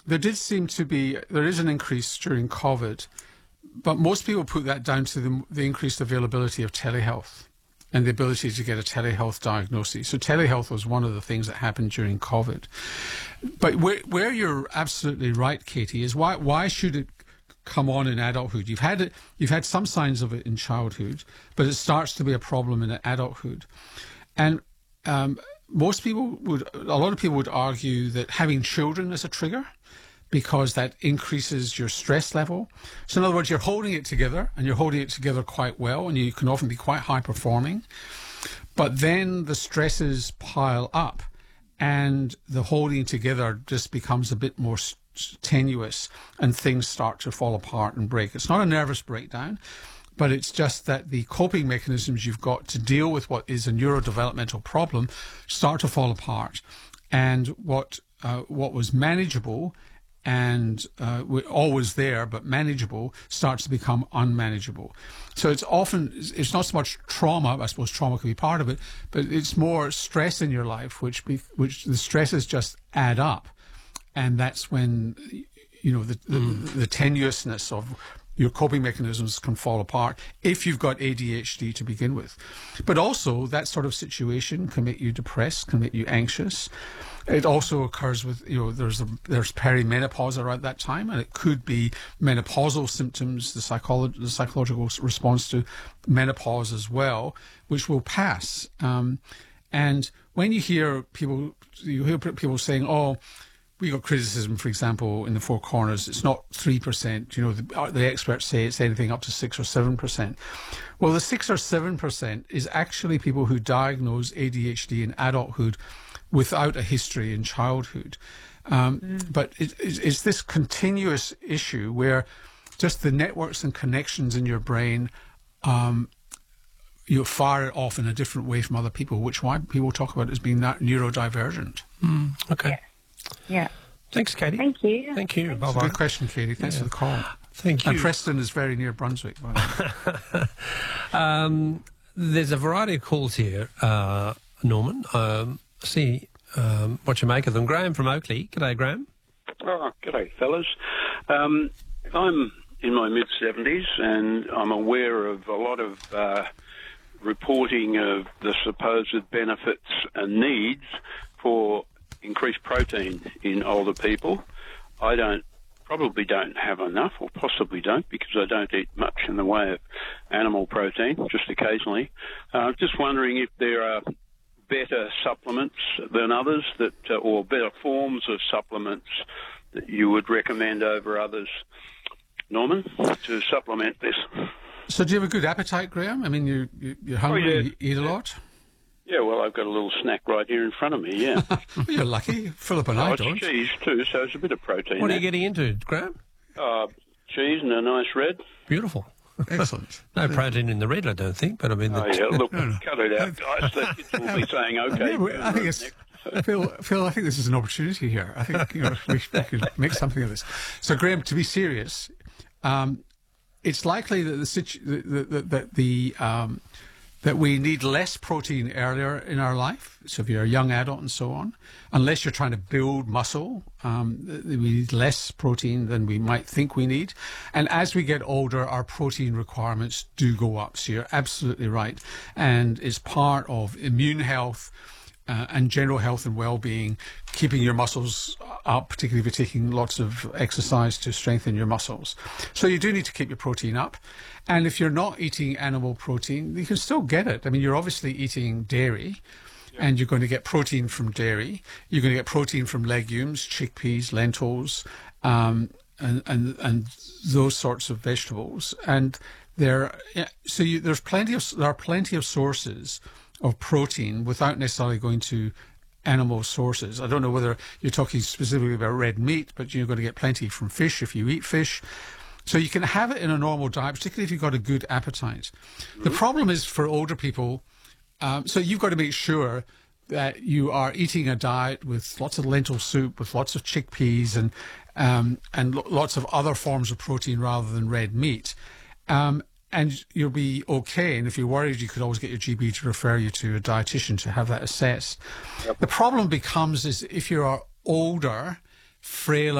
there is an increase during COVID, but most people put that down to the increased availability of telehealth and the ability to get a telehealth diagnosis. So telehealth was one of the things that happened during COVID. But where you're absolutely right, Katie, is why should it come on in adulthood? You've had some signs of it in childhood, but it starts to be a problem in adulthood. And a lot of people would argue that having children is a trigger, because that increases your stress level. So in other words, you're holding it together, and you're holding it together quite well, and you can often be quite high performing. But then the stresses pile up, and the holding together just becomes a bit more tenuous, and things start to fall apart and break. It's not a nervous breakdown, but it's just that the coping mechanisms you've got to deal with what is a neurodevelopmental problem start to fall apart. And what was manageable and always there but manageable starts to become unmanageable. So it's not so much trauma. I suppose trauma could be part of it, but it's more stress in your life, which the stresses just add up, and that's when the tenuousness of your coping mechanisms can fall apart if you've got ADHD to begin with. But also, that sort of situation can make you depressed, can make you anxious. It also occurs with, there's perimenopause around that time, and it could be menopausal symptoms, the psychological response to menopause as well, which will pass. And when you hear people saying, "Oh, we got criticism, for example, in the Four Corners, it's not 3%. The experts say it's anything up to 6 or 7%. Well, the 6 or 7% is actually people who diagnose ADHD in adulthood without a history in childhood. But it's this continuous issue where just the networks and connections in your brain, you fire it off in a different way from other people, which why people talk about it as being neurodivergent. Okay. Yeah. Thanks, Katie. Thank you. Thank you. That's a good question, Katie. Thanks for the call. Thank you. And Preston is very near Brunswick, by the way. There's a variety of calls here, Norman. See what you make of them. Graham from Oakley. G'day, Graham. Oh, g'day, fellas. I'm in my mid-70s, and I'm aware of a lot of reporting of the supposed benefits and needs for increased protein in older people. I probably don't have enough, or possibly don't, because I don't eat much in the way of animal protein, just occasionally. Just wondering if there are better supplements than others or better forms of supplements that you would recommend over others, Norman, to supplement this. So do you have a good appetite, Graham? I mean, you're hungry, you eat a lot? Yeah, well, I've got a little snack right here in front of me, yeah. Well, you're lucky. Philip and I don't. It's cheese too, so it's a bit of protein. What are you getting into, Graham? Cheese and a nice red. Beautiful. Excellent. No protein in the red, I don't think, but I mean... Look, cut it out, guys. The kids will be saying, OK. I think Phil, I think this is an opportunity here. I think we could make something of this. So, Graham, to be serious, it's likely that that we need less protein earlier in our life. So if you're a young adult and so on, unless you're trying to build muscle, we need less protein than we might think we need. And as we get older, our protein requirements do go up. So you're absolutely right. And it's part of immune health and general health and well-being, keeping your muscles up, particularly if you're taking lots of exercise to strengthen your muscles. So you do need to keep your protein up. And if you're not eating animal protein, you can still get it. I mean, you're obviously eating dairy, and you're going to get protein from dairy. You're going to get protein from legumes, chickpeas, lentils, and those sorts of vegetables. And there are plenty of sources of protein without necessarily going to animal sources. I don't know whether you're talking specifically about red meat, but you're going to get plenty from fish if you eat fish. So you can have it in a normal diet, particularly if you've got a good appetite. The problem is for older people, so you've got to make sure that you are eating a diet with lots of lentil soup, with lots of chickpeas and lots of other forms of protein rather than red meat. And you'll be okay. And if you're worried, you could always get your GP to refer you to a dietitian to have that assessed. Yep. The problem becomes is if you're older, frailer,